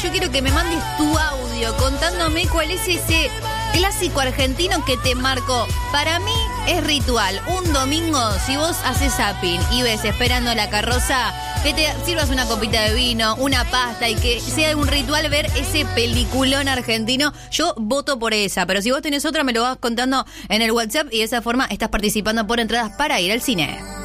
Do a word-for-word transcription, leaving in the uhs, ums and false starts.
Yo quiero que me mandes tu audio contándome cuál es ese clásico argentino que te marcó. Para mí es ritual. Un domingo, si vos haces zapping y ves Esperando la Carroza, que te sirvas una copita de vino, una pasta y que sea un ritual ver ese peliculón argentino. Yo voto por esa, pero si vos tenés otra me lo vas contando en el WhatsApp y de esa forma estás participando por entradas para ir al cine.